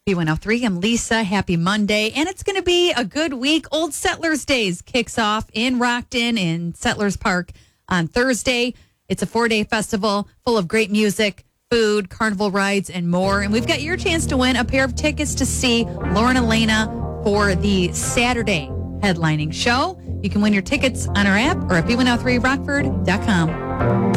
B103, I'm Lisa. Happy Monday. And it's going to be a good week. Old Settlers Days kicks off in Rockton in Settlers Park on Thursday. It's a 4-day festival full of great music, food, carnival rides, and more. And we've got your chance to win a pair of tickets to see Lauren Elena for the Saturday headlining show. You can win your tickets on our app or at b103rockford.com.